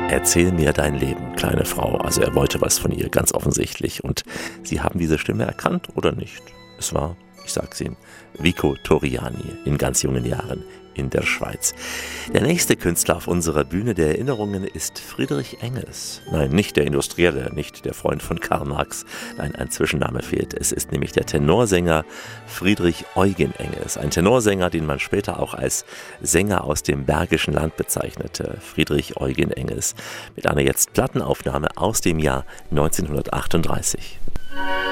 Erzähl mir dein Leben, kleine Frau. Also er wollte was von ihr, ganz offensichtlich. Und Sie haben diese Stimme erkannt oder nicht? Es war, ich sag's Ihnen, Vico Torriani in ganz jungen Jahren in der Schweiz. Der nächste Künstler auf unserer Bühne der Erinnerungen ist Friedrich Engels. Nein, nicht der Industrielle, nicht der Freund von Karl Marx. Nein, ein Zwischenname fehlt. Es ist nämlich der Tenorsänger Friedrich Eugen Engels. Ein Tenorsänger, den man später auch als Sänger aus dem Bergischen Land bezeichnete. Friedrich Eugen Engels. Mit einer jetzt Plattenaufnahme aus dem Jahr 1938.